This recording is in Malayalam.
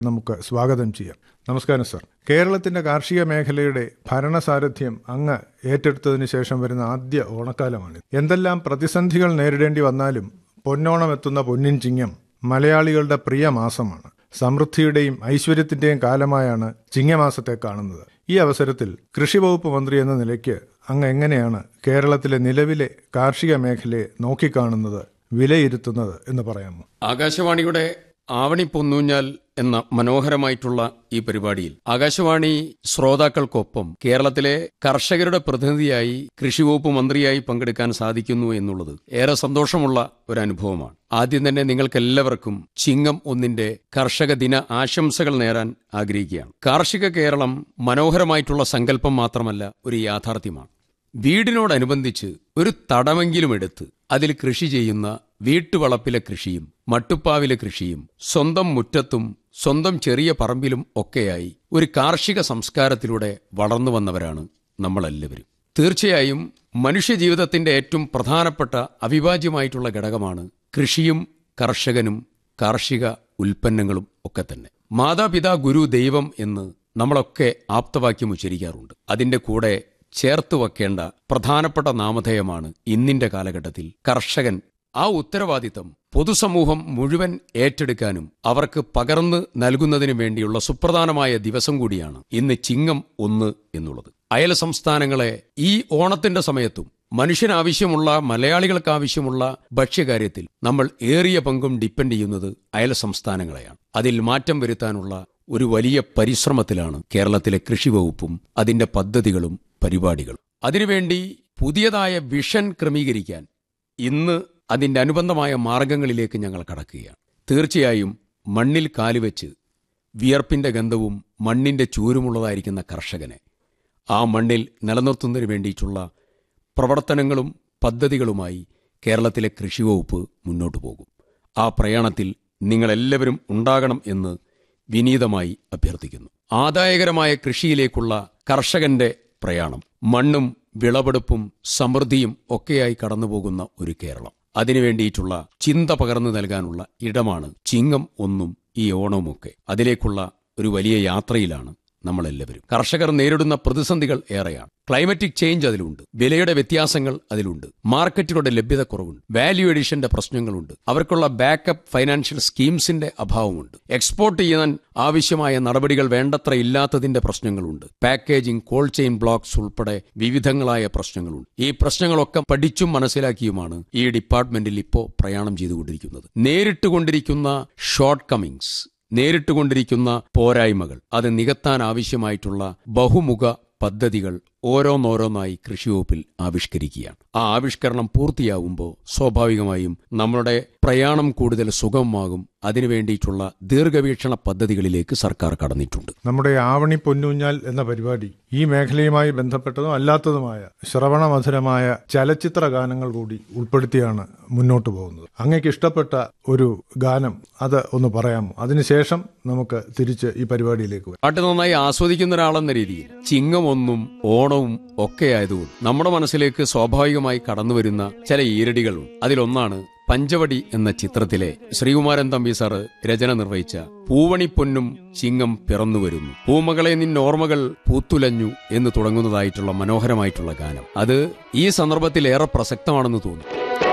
നമുക്ക് സ്വാഗതം ചെയ്യാം. നമസ്കാരം സർ. കേരളത്തിന്റെ കാർഷിക മേഖലയുടെ ഭരണസാരഥ്യം അങ്ങ് ഏറ്റെടുത്തതിന് ശേഷം വരുന്ന ആദ്യ ഓണക്കാലമാണ്. എന്തെല്ലാം പ്രതിസന്ധികൾ നേരിടേണ്ടി വന്നാലും പൊന്നോണം എത്തുന്ന പൊന്നിൻ ചിങ്ങം മലയാളികളുടെ പ്രിയ മാസമാണ്. സമൃദ്ധിയുടെയും ഐശ്വര്യത്തിന്റെയും കാലമായാണ് ചിങ്ങമാസത്തെ കാണുന്നത്. ഈ അവസരത്തിൽ കൃഷി വകുപ്പ് മന്ത്രി എന്ന നിലയ്ക്ക് അങ്ങ് എങ്ങനെയാണ് കേരളത്തിലെ നിലവിലെ കാർഷിക മേഖലയെ നോക്കിക്കാണുന്നത്, വിലയിരുത്തുന്നത് എന്ന് പറയാമോ? ആകാശവാണിയുടെ ആവണി പൊന്നൂഞ്ഞാൽ എന്ന മനോഹരമായിട്ടുള്ള ഈ പരിപാടിയിൽ ആകാശവാണി ശ്രോതാക്കൾക്കൊപ്പം കേരളത്തിലെ കർഷകരുടെ പ്രതിനിധിയായി കൃഷി വകുപ്പ് മന്ത്രിയായി പങ്കെടുക്കാൻ സാധിക്കുന്നു എന്നുള്ളത് ഏറെ സന്തോഷമുള്ള ഒരു അനുഭവമാണ്. ആദ്യം തന്നെ നിങ്ങൾക്കെല്ലാവർക്കും ചിങ്ങം 1 കർഷക ദിന ആശംസകൾ നേരാൻ ആഗ്രഹിക്കുകയാണ്. കാർഷിക കേരളം മനോഹരമായിട്ടുള്ള സങ്കല്പം മാത്രമല്ല, ഒരു യാഥാർത്ഥ്യമാണ്. വീടിനോടനുബന്ധിച്ച് ഒരു തടമെങ്കിലും എടുത്ത് അതിൽ കൃഷി ചെയ്യുന്ന വീട്ടുവളപ്പിലെ കൃഷിയും മട്ടുപ്പാവിലെ കൃഷിയും സ്വന്തം മുറ്റത്തും സ്വന്തം ചെറിയ പറമ്പിലും ഒക്കെയായി ഒരു കാർഷിക സംസ്കാരത്തിലൂടെ വളർന്നു വന്നവരാണ് നമ്മളെല്ലാവരും. തീർച്ചയായും മനുഷ്യജീവിതത്തിന്റെ ഏറ്റവും പ്രധാനപ്പെട്ട അവിഭാജ്യമായിട്ടുള്ള ഘടകമാണ് കൃഷിയും കർഷകനും കാർഷിക ഉൽപ്പന്നങ്ങളും ഒക്കെ തന്നെ. മാതാപിതാ ഗുരു ദൈവം എന്ന് നമ്മളൊക്കെ ആപ്തവാക്യം ഉച്ചരിക്കാറുണ്ട്. അതിന്റെ കൂടെ ചേർത്ത് വയ്ക്കേണ്ട പ്രധാനപ്പെട്ട നാമധേയമാണ് ഇന്നിന്റെ കാലഘട്ടത്തിൽ കർഷകൻ. ആ ഉത്തരവാദിത്തം പൊതുസമൂഹം മുഴുവൻ ഏറ്റെടുക്കാനും അവർക്ക് പകർന്നു നൽകുന്നതിനു വേണ്ടിയുള്ള സുപ്രധാനമായ ദിവസം കൂടിയാണ് ഇന്ന് ചിങ്ങം 1 എന്നുള്ളത്. അയൽ സംസ്ഥാനങ്ങളെ ഈ ഓണത്തിന്റെ സമയത്തും മനുഷ്യനാവശ്യമുള്ള, മലയാളികൾക്ക് ആവശ്യമുള്ള ഭക്ഷ്യകാര്യത്തിൽ നമ്മൾ ഏറിയ പങ്കും ഡിപ്പെൻഡ് ചെയ്യുന്നത് അയൽ സംസ്ഥാനങ്ങളെയാണ്. അതിൽ മാറ്റം വരുത്താനുള്ള ഒരു വലിയ പരിശ്രമത്തിലാണ് കേരളത്തിലെ കൃഷി വകുപ്പും അതിന്റെ പദ്ധതികളും പരിപാടികളും. അതിനുവേണ്ടി പുതിയതായ വിഷൻ ക്രമീകരിക്കാൻ ഇന്ന് അതിന്റെ അനുബന്ധമായ മാർഗങ്ങളിലേക്ക് ഞങ്ങൾ കടക്കുകയാണ്. തീർച്ചയായും മണ്ണിൽ കാലുവെച്ച് വിയർപ്പിന്റെ ഗന്ധവും മണ്ണിന്റെ ചൂരുമുള്ളതായിരിക്കുന്ന കർഷകനെ ആ മണ്ണിൽ നിലനിർത്തുന്നതിന് വേണ്ടിയിട്ടുള്ള പ്രവർത്തനങ്ങളും പദ്ധതികളുമായി കേരളത്തിലെ കൃഷി വകുപ്പ് മുന്നോട്ടു പോകും. ആ പ്രയാണത്തിൽ നിങ്ങളെല്ലാവരും ഉണ്ടാകണം എന്ന് വിനീതമായി അഭ്യർത്ഥിക്കുന്നു. ആദായകരമായ കൃഷിയിലേക്കുള്ള കർഷകന്റെ പ്രയാണം, മണ്ണും വിളവെടുപ്പും സമൃദ്ധിയും ഒക്കെയായി കടന്നുപോകുന്ന ഒരു കേരളം, അതിനുവേണ്ടിയിട്ടുള്ള ചിന്ത പകർന്നു നൽകാനുള്ള ഇടമാണ് ചിങ്ങം 1 ഈ ഓണവുമൊക്കെ. അതിലേക്കുള്ള ഒരു വലിയ യാത്രയിലാണ് നമ്മളെല്ലാവരും. കർഷകർ നേരിടുന്ന പ്രതിസന്ധികൾ ഏറെയാണ്. ക്ലൈമറ്റിക് ചേഞ്ച് അതിലുണ്ട്, വിലയുടെ വ്യത്യാസങ്ങൾ അതിലുണ്ട്, മാർക്കറ്റുകളുടെ ലഭ്യതക്കുറവുണ്ട്, വാല്യൂ എഡിഷന്റെ പ്രശ്നങ്ങളുണ്ട്, അവർക്കുള്ള ബാക്കപ്പ് ഫൈനാൻഷ്യൽ സ്കീംസിന്റെ അഭാവമുണ്ട്, എക്സ്പോർട്ട് ചെയ്യാൻ ആവശ്യമായ നടപടികൾ വേണ്ടത്ര ഇല്ലാത്തതിന്റെ പ്രശ്നങ്ങളുണ്ട്, പാക്കേജിംഗ്, കോൾഡ് ചെയിൻ ബ്ലോക്സ് ഉൾപ്പെടെ വിവിധങ്ങളായ പ്രശ്നങ്ങളുണ്ട്. ഈ പ്രശ്നങ്ങളൊക്കെ പഠിച്ചും മനസ്സിലാക്കിയുമാണ് ഈ ഡിപ്പാർട്ട്മെന്റിൽ ഇപ്പോൾ പ്രയാണം ചെയ്തുകൊണ്ടിരിക്കുന്നത്. നേരിട്ടുകൊണ്ടിരിക്കുന്ന ഷോർട്ട് കമ്മിങ്സ്, നേരിട്ടുകൊണ്ടിരിക്കുന്ന പോരായ്മകൾ, അത് നികത്താൻ ആവശ്യമായിട്ടുള്ള ബഹുമുഖ പദ്ധതികൾ ഓരോന്നോരോന്നായി കൃഷി വകുപ്പിൽ ആവിഷ്കരിക്കുകയാണ്. ആ ആവിഷ്കരണം പൂർത്തിയാവുമ്പോൾ സ്വാഭാവികമായും നമ്മളുടെ പ്രയാണം കൂടുതൽ സുഗമമാകും. അതിനുവേണ്ടിയിട്ടുള്ള ദീർഘവീക്ഷണ പദ്ധതികളിലേക്ക് സർക്കാർ കടന്നിട്ടുണ്ട്. നമ്മുടെ ആവണി പൊന്നൂഞ്ഞാൽ എന്ന പരിപാടി ഈ മേഖലയുമായി ബന്ധപ്പെട്ടതും അല്ലാത്തതുമായ ശ്രവണമധുരമായ ചലച്ചിത്ര ഗാനങ്ങൾ കൂടി ഉൾപ്പെടുത്തിയാണ് മുന്നോട്ടു പോകുന്നത്. അങ്ങേക്ക് ഇഷ്ടപ്പെട്ട ഒരു ഗാനം അത് ഒന്ന് പറയാമോ? അതിനുശേഷം നമുക്ക് തിരിച്ച് ഈ പരിപാടിയിലേക്ക് വരാം. പാട്ട് നന്നായി ആസ്വദിക്കുന്ന ഒരാളെന്ന രീതിയിൽ ചിങ്ങം 1 ഓണവും ഒക്കെയായതുകൊണ്ട് നമ്മുടെ മനസ്സിലേക്ക് സ്വാഭാവികമായി കടന്നുവരുന്ന ചില ഈരടികളുണ്ട്. അതിലൊന്നാണ് പഞ്ചവടി എന്ന ചിത്രത്തിലെ ശ്രീകുമാരൻ തമ്പി സാറ് രചന നിർവഹിച്ച പൂവണിപ്പൊന്നും ചിങ്ങം പിറന്നുവരുന്നു, പൂമകളെ നിന്നോർമ്മകൾ പൂത്തുലഞ്ഞു എന്ന് തുടങ്ങുന്നതായിട്ടുള്ള മനോഹരമായിട്ടുള്ള ഗാനം. അത് ഈ സന്ദർഭത്തിൽ ഏറെ പ്രസക്തമാണെന്ന് തോന്നുന്നു.